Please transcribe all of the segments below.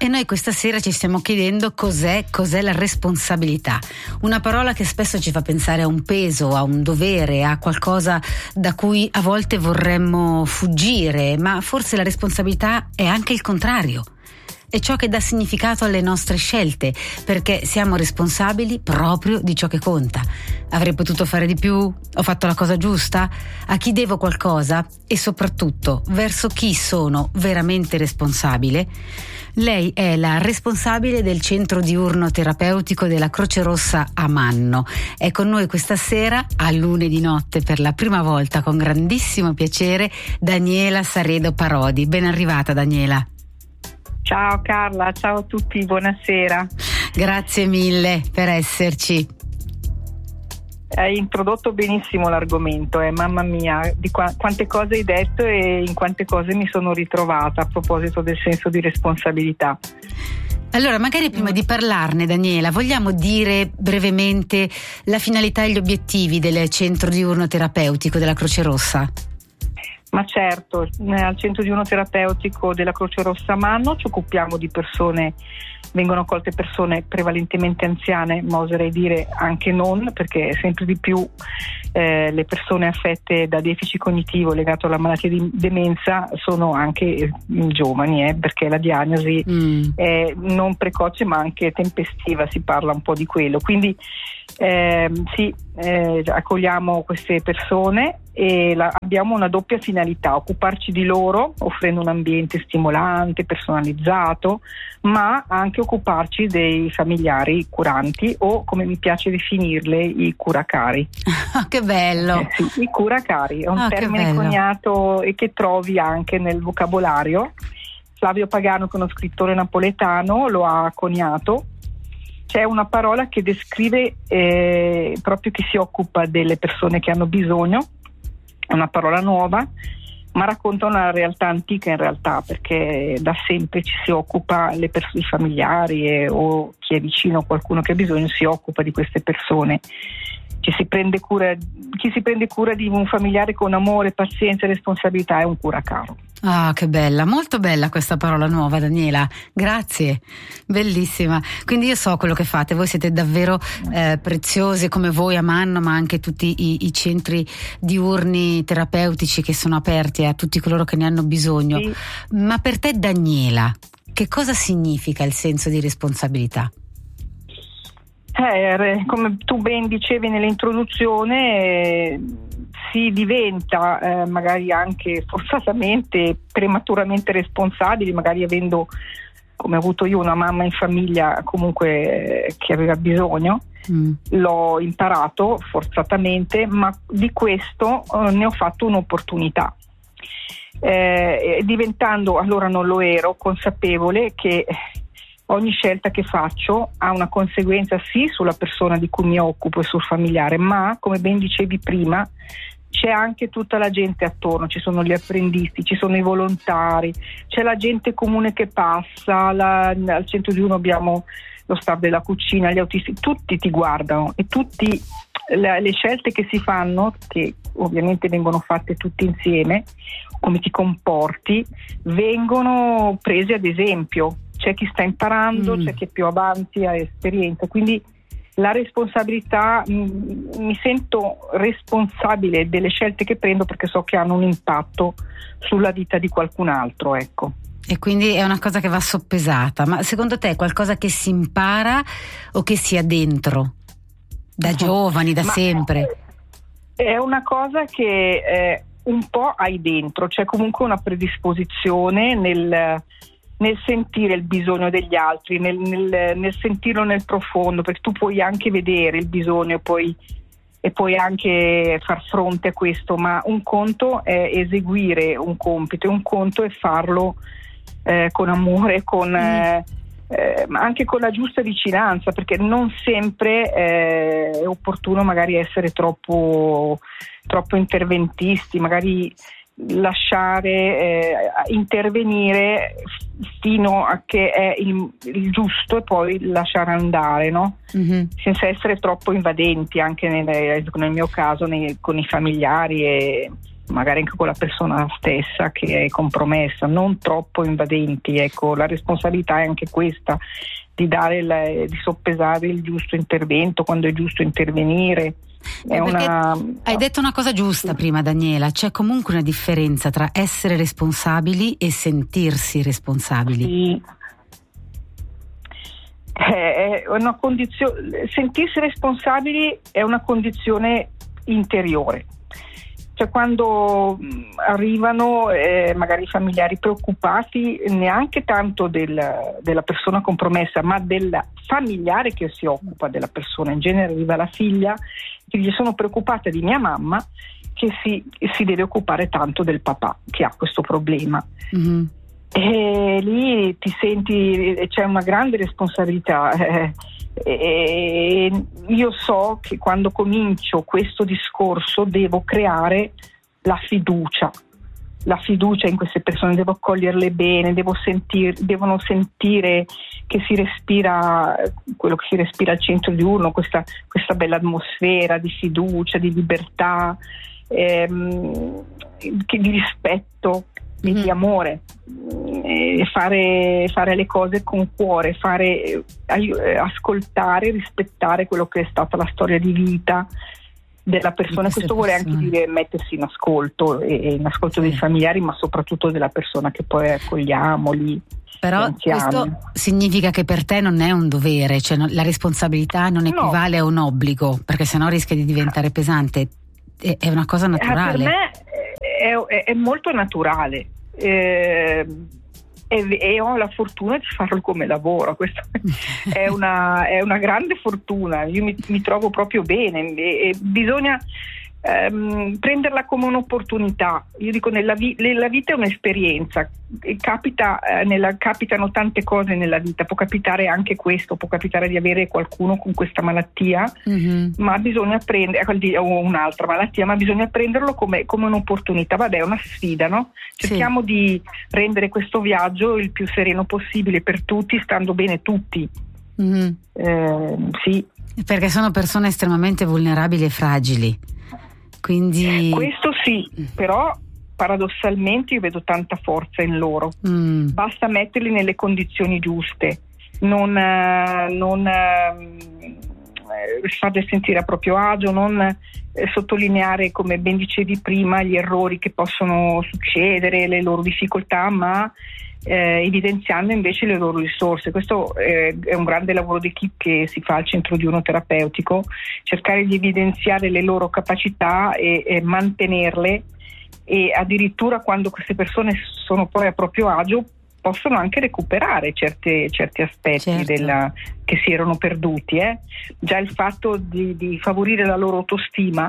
E noi questa sera ci stiamo chiedendo cos'è la responsabilità. Una parola che spesso ci fa pensare a un peso, a un dovere, a qualcosa da cui a volte vorremmo fuggire, ma forse la responsabilità è anche il contrario. È ciò che dà significato alle nostre scelte, perché siamo responsabili proprio di ciò che conta. Avrei potuto fare di più? Ho fatto la cosa giusta? A chi devo qualcosa? E soprattutto, verso chi sono veramente responsabile? Lei è la responsabile del centro diurno terapeutico della Croce Rossa a Manno. È con noi questa sera, a lunedì notte, per la prima volta, con grandissimo piacere, Daniela Saredo Parodi. Ben arrivata, Daniela. Ciao Carla, ciao a tutti, buonasera. Grazie mille per esserci. Hai introdotto benissimo l'argomento, mamma mia, di quante cose hai detto e in quante cose mi sono ritrovata a proposito del senso di responsabilità. Allora, magari prima di parlarne, Daniela, vogliamo dire brevemente la finalità e gli obiettivi del centro diurno terapeutico della Croce Rossa? Ma certo, al centro diurno terapeutico della Croce Rossa a Manno ci occupiamo di persone, vengono accolte persone prevalentemente anziane, ma oserei dire anche non, perché sempre di più le persone affette da deficit cognitivo legato alla malattia di demenza sono anche giovani, perché la diagnosi è non precoce ma anche tempestiva, si parla un po' di quello. Quindi accogliamo queste persone e abbiamo una doppia finalità: occuparci di loro offrendo un ambiente stimolante, personalizzato, ma anche occuparci dei familiari curanti, o come mi piace definirle, i curacari. Che bello! Sì, i curacari è un termine coniato e che trovi anche nel vocabolario. Flavio Pagano, che è uno scrittore napoletano, lo ha coniato. C'è una parola che descrive proprio chi si occupa delle persone che hanno bisogno, è una parola nuova, ma racconta una realtà antica in realtà, perché da sempre ci si occupa, i familiari o chi è vicino a qualcuno che ha bisogno si occupa di queste persone. Chi si prende cura di un familiare con amore, pazienza e responsabilità è un curacaro. Ah, che bella, molto bella questa parola nuova, Daniela, grazie, bellissima. Quindi io so quello che fate, voi siete davvero preziose, come voi a Manno, ma anche tutti i centri diurni terapeutici che sono aperti a tutti coloro che ne hanno bisogno. Sì. Ma per te, Daniela, che cosa significa il senso di responsabilità? Come tu ben dicevi nell'introduzione, si diventa magari anche forzatamente, prematuramente responsabili, magari avendo, come ho avuto io, una mamma in famiglia comunque che aveva bisogno. L'ho imparato forzatamente, ma di questo ne ho fatto un'opportunità. Diventando, allora non lo ero, consapevole che ogni scelta che faccio ha una conseguenza sì sulla persona di cui mi occupo e sul familiare, ma come ben dicevi prima c'è anche tutta la gente attorno, ci sono gli apprendisti, ci sono i volontari, c'è la gente comune che passa, al centro diurno abbiamo lo staff della cucina, gli autisti, tutti ti guardano e tutti le scelte che si fanno, che ovviamente vengono fatte tutti insieme, come ti comporti, vengono presi ad esempio. C'è chi sta imparando, c'è chi è più avanti, ha esperienza, quindi la responsabilità, mi sento responsabile delle scelte che prendo perché so che hanno un impatto sulla vita di qualcun altro, ecco. E quindi è una cosa che va soppesata, ma secondo te è qualcosa che si impara o che si ha dentro? Da giovani, sempre? È una cosa che un po' hai dentro, c'è comunque una predisposizione nel sentire il bisogno degli altri, nel sentirlo nel profondo, perché tu puoi anche vedere il bisogno e puoi anche far fronte a questo, ma un conto è eseguire un compito e un conto è farlo con amore, ma anche con la giusta vicinanza, perché non sempre è opportuno magari essere troppo interventisti, magari lasciare intervenire fino a che è il giusto e poi lasciare andare, no? Senza essere troppo invadenti, anche nel mio caso con i familiari magari anche con la persona stessa che è compromessa, non troppo invadenti. Ecco, la responsabilità è anche questa, di di soppesare il giusto intervento, quando è giusto intervenire. Hai detto una cosa giusta prima, Daniela, c'è comunque una differenza tra essere responsabili e sentirsi responsabili. Sì. È una condizione, sentirsi responsabili è una condizione interiore. Cioè, quando arrivano magari i familiari preoccupati, neanche tanto della persona compromessa, ma del familiare che si occupa della persona. In genere arriva la figlia che dice: sono preoccupata di mia mamma che si deve occupare tanto del papà che ha questo problema. Mm-hmm. E lì ti senti, c'è una grande responsabilità. E io so che quando comincio questo discorso devo creare la fiducia in queste persone, devo accoglierle bene, devono sentire che si respira quello che si respira al centro di uno, questa bella atmosfera di fiducia, di libertà, di rispetto e di amore, fare le cose con cuore, ascoltare, rispettare quello che è stata la storia di vita della persona. Questo vuole anche dire mettersi in ascolto, e in ascolto dei familiari, ma soprattutto della persona che poi accogliamo lì. Però questo significa che per te non è un dovere, cioè la responsabilità non equivale a un obbligo, perché sennò rischia di diventare pesante. È una cosa naturale. Per me è molto naturale, e ho la fortuna di farlo come lavoro. Questa è una grande fortuna. Io mi trovo proprio bene, e bisogna prenderla come un'opportunità. Io dico, nella vita è un'esperienza, capitano tante cose nella vita, può capitare anche questo, può capitare di avere qualcuno con questa malattia, ma bisogna o un'altra malattia, ma bisogna prenderlo come un'opportunità. Vabbè, è una sfida, no? Cerchiamo di rendere questo viaggio il più sereno possibile per tutti, stando bene tutti. Sì. Perché sono persone estremamente vulnerabili e fragili. Quindi... Questo sì, però paradossalmente io vedo tanta forza in loro. Basta metterli nelle condizioni giuste, non farli sentire a proprio agio, non sottolineare, come ben dicevi prima, gli errori che possono succedere, le loro difficoltà, ma evidenziando invece le loro risorse. Questo è un grande lavoro d'equipe che si fa al centro diurno terapeutico, cercare di evidenziare le loro capacità e mantenerle, e addirittura quando queste persone sono poi a proprio agio possono anche recuperare certi aspetti che si erano perduti. Già il fatto di favorire la loro autostima,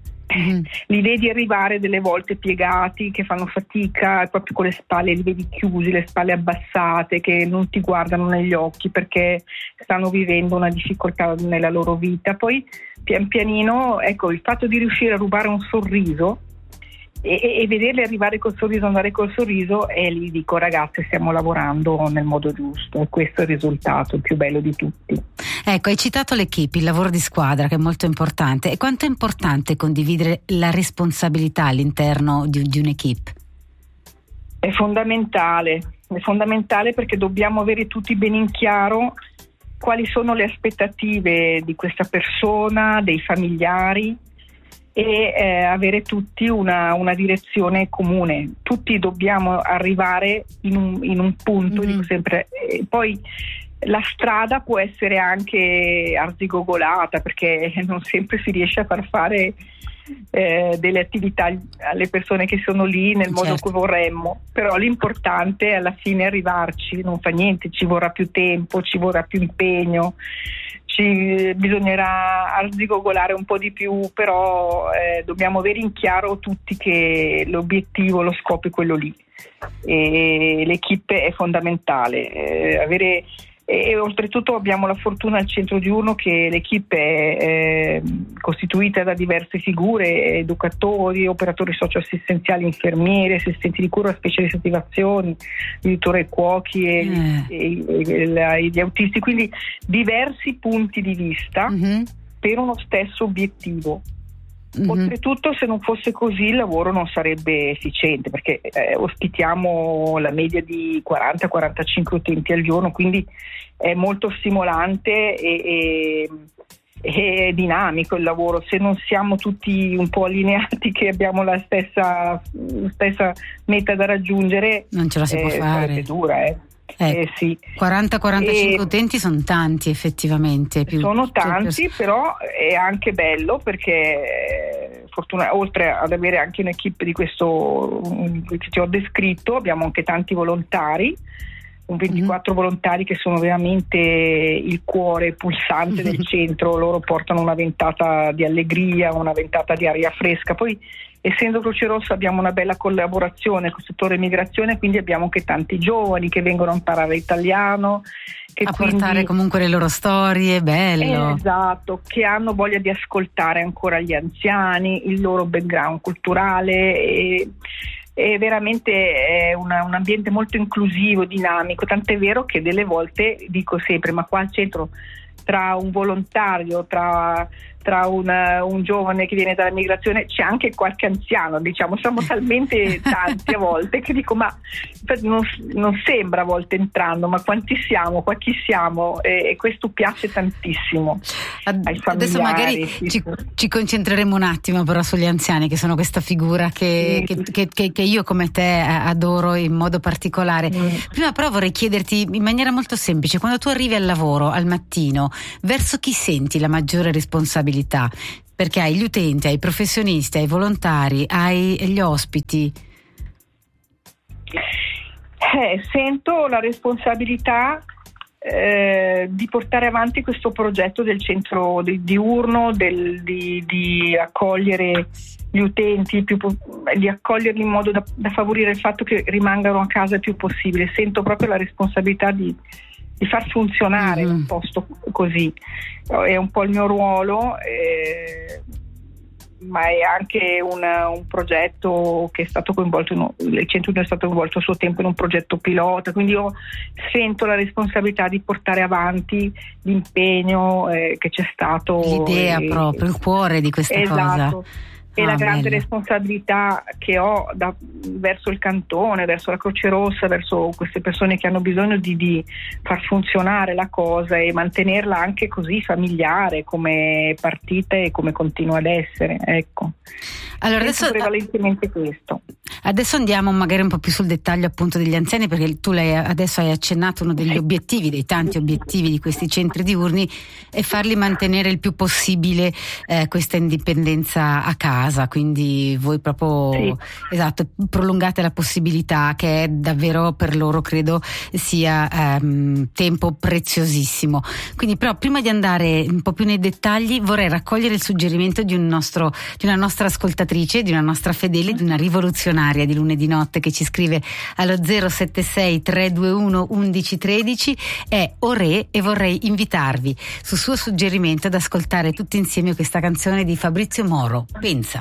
li vedi arrivare delle volte piegati, che fanno fatica, proprio con le spalle, li vedi chiusi, le spalle abbassate, che non ti guardano negli occhi perché stanno vivendo una difficoltà nella loro vita. Poi pian pianino, ecco, il fatto di riuscire a rubare un sorriso e vederli arrivare col sorriso, andare col sorriso, e lì dico: ragazzi, stiamo lavorando nel modo giusto, e questo è il risultato, il più bello di tutti. Ecco, hai citato l'equipe, il lavoro di squadra, che è molto importante. E quanto è importante condividere la responsabilità all'interno di un'equipe? È fondamentale perché dobbiamo avere tutti ben in chiaro quali sono le aspettative di questa persona, dei familiari, e avere tutti una direzione comune. Tutti dobbiamo arrivare in un punto, dico sempre, poi la strada può essere anche arzigogolata, perché non sempre si riesce a far fare delle attività alle persone che sono lì nel modo che vorremmo, però l'importante è alla fine arrivarci. Non fa niente, ci vorrà più tempo, ci vorrà più impegno, bisognerà arzigogolare un po' di più, però dobbiamo avere in chiaro tutti che l'obiettivo, lo scopo è quello lì, e l'equipe è fondamentale. E oltretutto abbiamo la fortuna al centro diurno che l'equipe è costituita da diverse figure: educatori, operatori socioassistenziali, infermieri, assistenti di cura, specialisti di attivazioni, addirittura i cuochi e gli autisti, quindi diversi punti di vista per uno stesso obiettivo. Oltretutto, se non fosse così, il lavoro non sarebbe efficiente, perché ospitiamo la media di 40-45 utenti al giorno, quindi è molto stimolante e dinamico il lavoro. Se non siamo tutti un po' allineati, che abbiamo la stessa meta da raggiungere, non ce la si può fare. È dura, sì. 40-45 utenti sono tanti, effettivamente. Sono tanti, però è anche bello, perché oltre ad avere anche un'equipe di questo che ti ho descritto, abbiamo anche tanti volontari, 24 volontari che sono veramente il cuore pulsante del centro. Loro portano una ventata di allegria, una ventata di aria fresca. Poi, essendo Croce Rossa, abbiamo una bella collaborazione con il settore migrazione, quindi abbiamo anche tanti giovani che vengono a imparare italiano, che portare comunque le loro storie, bello. Esatto, che hanno voglia di ascoltare ancora gli anziani, il loro background culturale, e veramente è un ambiente molto inclusivo, dinamico, tant'è vero che delle volte dico sempre: ma qua al centro, tra un volontario, tra un giovane che viene dalla migrazione, c'è anche qualche anziano, diciamo, siamo talmente tanti a volte che dico: ma non sembra a volte entrando, ma quanti siamo, qua chi siamo, e questo piace tantissimo ai familiari. Adesso magari ci concentreremo un attimo però sugli anziani, che sono questa figura che io come te adoro in modo particolare. Prima però vorrei chiederti in maniera molto semplice: quando tu arrivi al lavoro al mattino, verso chi senti la maggiore responsabilità? Perché hai gli utenti, hai i professionisti, hai i volontari, hai gli ospiti. Sento la responsabilità di portare avanti questo progetto del centro diurno, di accogliere gli utenti, di accoglierli in modo da favorire il fatto che rimangano a casa il più possibile. Sento proprio la responsabilità di far funzionare un posto così. È un po' il mio ruolo, ma è anche un progetto che è stato coinvolto, il centro è stato coinvolto a suo tempo in un progetto pilota, quindi io sento la responsabilità di portare avanti l'impegno che c'è stato. L'idea proprio, il cuore di questa cosa. E la grande responsabilità che ho verso il cantone, verso la Croce Rossa, verso queste persone che hanno bisogno di far funzionare la cosa e mantenerla anche così familiare come partita e come continua ad essere, ecco. Allora adesso prevalentemente questo. Adesso andiamo magari un po' più sul dettaglio appunto degli anziani, perché tu adesso hai accennato uno degli obiettivi, dei tanti obiettivi di questi centri diurni, è farli mantenere il più possibile questa indipendenza a casa, quindi voi proprio esatto, prolungate la possibilità, che è davvero per loro credo sia tempo preziosissimo. Quindi però prima di andare un po' più nei dettagli vorrei raccogliere il suggerimento di una nostra ascoltatrice, di una nostra fedele, di una rivoluzionaria di lunedì notte che ci scrive allo 076 321 1113, è Oré, e vorrei invitarvi su suo suggerimento ad ascoltare tutti insieme questa canzone di Fabrizio Moro, Pensa.